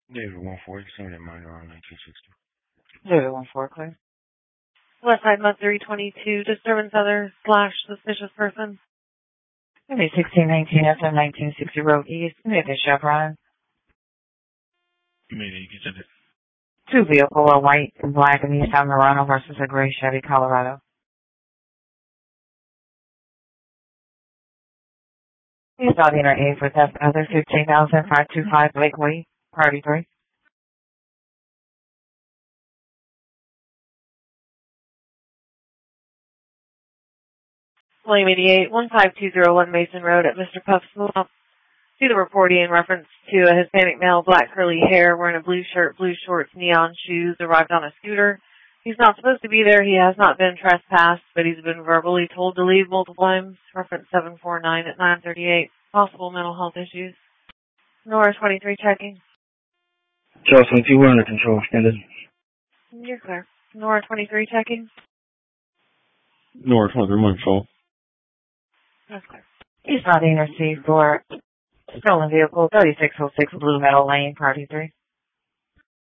David 140, send that minor on 1960. David 14, clear. Westside Mud 322, disturbance other / suspicious person. Maybe 1619 FM 1960 Road East, maybe Chevron. Maybe you can send it. Two vehicle, a white and black in Easttown Murano versus a gray Chevy Colorado. East Audina A for test other 15,525 Lakeway, Party 3. Flame 88, 15201 Mason Road at Mr. Puff's Swamp. See the reporting in reference to a Hispanic male, black curly hair, wearing a blue shirt, blue shorts, neon shoes, arrived on a scooter. He's not supposed to be there. He has not been trespassed, but he's been verbally told to leave multiple times. Reference 749 at 938. Possible mental health issues. Nora 23 checking. Charles 22, we're under control, extended. You're clear. Nora 23 checking. Nora 23, one control. That's clear. East Audina C for stolen vehicle 3606 Blue Meadow Lane, Party 3.